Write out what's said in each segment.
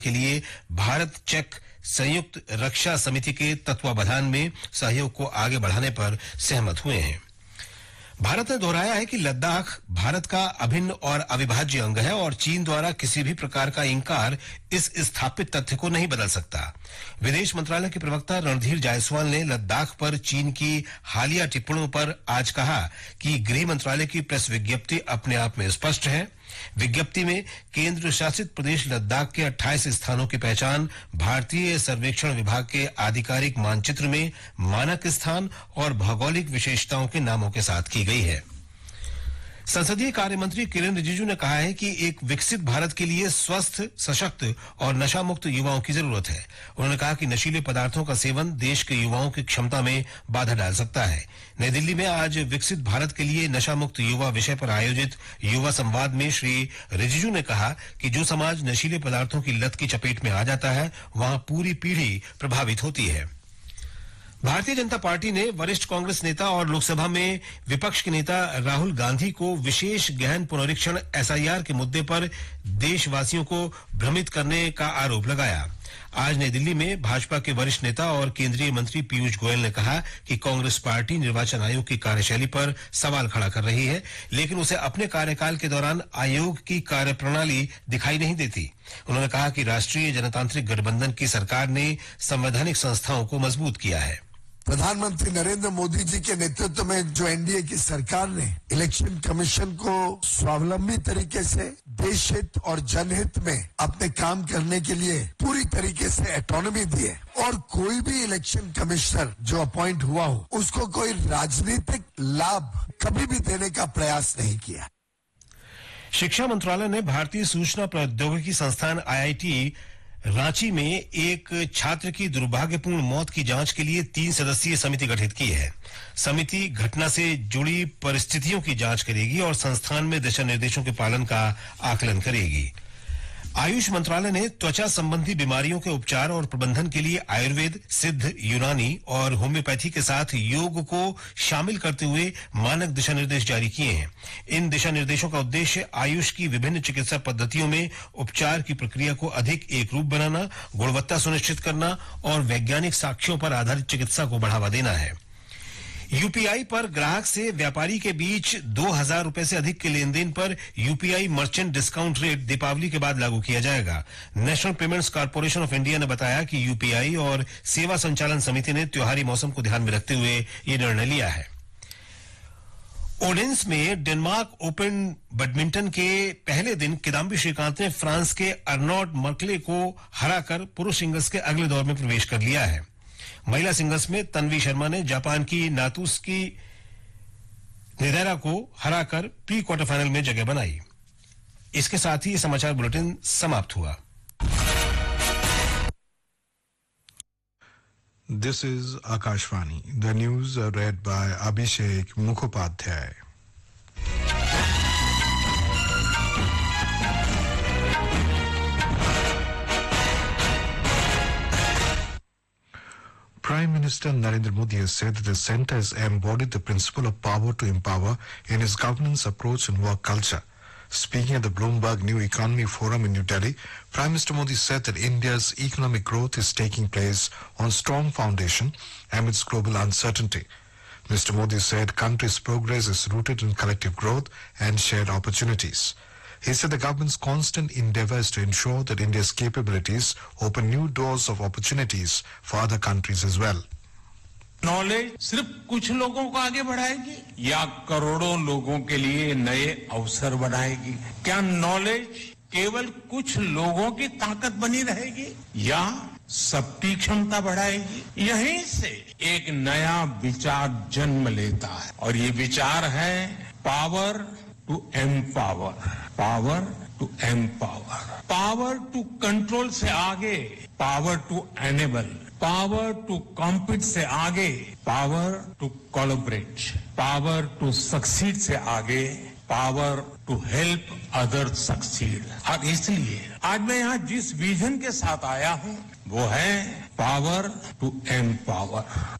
के लिए भारत चेक संयुक्त रक्षा समिति के तत्वावधान में सहयोग को आगे बढ़ाने पर सहमत हुए हैं। भारत ने दोहराया है कि लद्दाख भारत का अभिन्न और अविभाज्य अंग है और चीन द्वारा किसी भी प्रकार का इंकार इस स्थापित तथ्य को नहीं बदल सकता। विदेश मंत्रालय के प्रवक्ता रणधीर जायसवाल ने लद्दाख पर चीन की हालिया टिप्पणियों पर आज कहा कि गृह मंत्रालय की प्रेस विज्ञप्ति अपने आप में स्पष्ट है। विज्ञप्ति में केंद्र शासित प्रदेश लद्दाख के 28 स्थानों की पहचान भारतीय सर्वेक्षण विभाग के आधिकारिक मानचित्र में मानक स्थान और भौगोलिक विशेषताओं के नामों के साथ की गई है। संसदीय कार्य मंत्री किरेन रिजिजू ने कहा है कि एक विकसित भारत के लिए स्वस्थ, सशक्त और नशा मुक्त युवाओं की जरूरत है। उन्होंने कहा कि नशीले पदार्थों का सेवन देश के युवाओं की क्षमता में बाधा डाल सकता है। नई दिल्ली में आज विकसित भारत के लिए नशा मुक्त युवा विषय पर आयोजित युवा संवाद में श्री रिजिजू ने कहा कि जो समाज नशीले पदार्थों की लत की चपेट में आ जाता है, वहां पूरी पीढ़ी प्रभावित होती है। भारतीय जनता पार्टी ने वरिष्ठ कांग्रेस नेता और लोकसभा में विपक्ष के नेता राहुल गांधी को विशेष गहन पुनरीक्षण एसआईआर के मुद्दे पर देशवासियों को भ्रमित करने का आरोप लगाया। आज नई दिल्ली में भाजपा के वरिष्ठ नेता और केंद्रीय मंत्री पीयूष गोयल ने कहा कि कांग्रेस पार्टी निर्वाचन आयोग की कार्यशैली पर सवाल खड़ा कर रही है, लेकिन उसे अपने कार्यकाल के दौरान आयोग की कार्यप्रणाली दिखाई नहीं देती। उन्होंने कहा कि राष्ट्रीय जनतांत्रिक गठबंधन की सरकार ने संवैधानिक संस्थाओं को मजबूत किया है। प्रधानमंत्री नरेंद्र मोदी जी के नेतृत्व में जो एनडीए की सरकार ने इलेक्शन कमीशन को स्वावलंबी तरीके से देश हित और जनहित में अपने काम करने के लिए पूरी तरीके से ऑटोनॉमी दी है और कोई भी इलेक्शन कमिश्नर जो अपॉइंट हुआ हो उसको कोई राजनीतिक लाभ कभी भी देने का प्रयास नहीं किया। शिक्षा मंत्रालय ने भारतीय सूचना प्रौद्योगिकी संस्थान आईआईटी रांची में एक छात्र की दुर्भाग्यपूर्ण मौत की जांच के लिए 3 सदस्यीय समिति गठित की है। समिति घटना से जुड़ी परिस्थितियों की जांच करेगी और संस्थान में दिशा निर्देशों के पालन का आकलन करेगी। आयुष मंत्रालय ने त्वचा संबंधी बीमारियों के उपचार और प्रबंधन के लिए आयुर्वेद, सिद्ध, यूनानी और होम्योपैथी के साथ योग को शामिल करते हुए मानक दिशा निर्देश जारी किए हैं। इन दिशा निर्देशों का उद्देश्य आयुष की विभिन्न चिकित्सा पद्धतियों में उपचार की प्रक्रिया को अधिक एक रूप बनाना, गुणवत्ता सुनिश्चित करना और वैज्ञानिक साक्ष्यों पर आधारित चिकित्सा को बढ़ावा देना है। यूपीआई पर ग्राहक से व्यापारी के बीच 2,000 रुपए से अधिक के लेनदेन पर UPI merchant discount rate Deepawali के बाद लागू किया जाएगा। National payments corporation of India ने बताया कि यूपीआई और सेवा संचालन समिति ने त्योहारी मौसम को ध्यान में रखते हुए ये निर्णय लिया है। ओडेंस में डेनमार्क ओपन बैडमिंटन के पहले दिन किदाम्बी श्रीकांत ने फ्रांस के अर्नॉड मर्कले को हराकर पुरुष सिंगल्स के अगले दौर में प्रवेश कर लिया है। महिला सिंगल्स में तन्वी शर्मा ने जापान की नातुस्की निदेरा को हराकर प्री क्वार्टर फाइनल में जगह बनाई। इसके साथ ही समाचार बुलेटिन समाप्त हुआ। This is Akashvani. The news red bye Abhishek Mukhopadhyay. Prime Minister Narendra Modi has said that the centre has embodied the principle of power to empower in its governance approach and work culture. Speaking at the Bloomberg New Economy Forum in New Delhi, Prime Minister Modi said that India's economic growth is taking place on strong foundation amidst global uncertainty. Mr. Modi said country's progress is rooted in collective growth and shared opportunities. He said the government's constant endeavour is to ensure that India's capabilities open new doors of opportunities for other countries as well. Knowledge सिर्फ कुछ लोगों को आगे बढ़ाएगी या करोड़ों लोगों के लिए नए अवसर बनाएगी? क्या नॉलेज केवल कुछ लोगों की ताकत बनी रहेगी या सबकी क्षमता बढ़ाएगी? यहीं से एक नया विचार जन्म लेता है और ये विचार है power to empower, power to empower, power to control से आगे power to enable, power to compete से आगे power to collaborate, power to succeed से आगे power to help other succeed. और इसलिए आज मैं यहाँ जिस विजन के साथ आया हूँ वो है power to empower.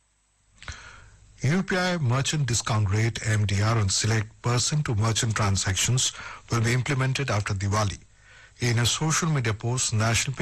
UPI merchant discount rate MDR on select person-to-merchant transactions will be implemented after Diwali. In a social media post, National